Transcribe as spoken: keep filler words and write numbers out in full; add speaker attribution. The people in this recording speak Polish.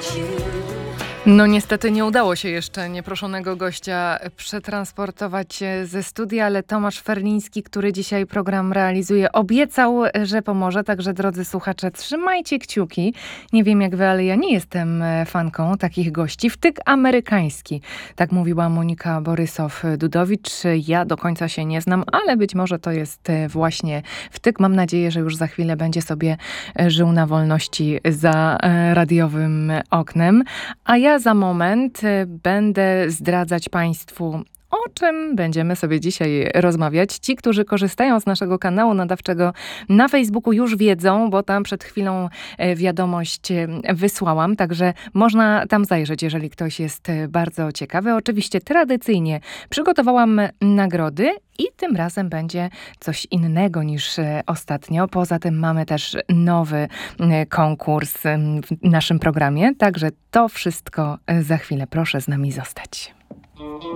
Speaker 1: No niestety nie udało się jeszcze nieproszonego gościa przetransportować ze studia, ale Tomasz Ferliński, który dzisiaj program realizuje, obiecał, że pomoże. Także drodzy słuchacze, trzymajcie kciuki. Nie wiem jak wy, ale ja nie jestem fanką takich gości. Wtyk amerykański. Tak mówiła Monika Borysow-Dudowicz. Ja do końca się nie znam, ale być może to jest właśnie wtyk. Mam nadzieję, że już za chwilę będzie sobie żył na wolności za radiowym oknem. A ja za moment będę zdradzać Państwu, o czym będziemy sobie dzisiaj rozmawiać. Ci, którzy korzystają z naszego kanału nadawczego na Facebooku, już wiedzą, bo tam przed chwilą wiadomość wysłałam, także można tam zajrzeć, jeżeli ktoś jest bardzo ciekawy. Oczywiście tradycyjnie przygotowałam nagrody i tym razem będzie coś innego niż ostatnio. Poza tym mamy też nowy konkurs w naszym programie, także to wszystko za chwilę. Proszę z nami zostać.